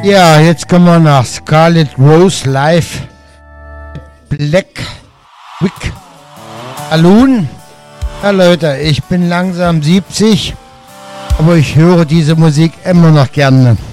Ja, jetzt kommen wir nach Scarlet Rose live. Black Wick Alun. Ja Leute, ich bin langsam 70, aber ich höre diese Musik immer noch gerne.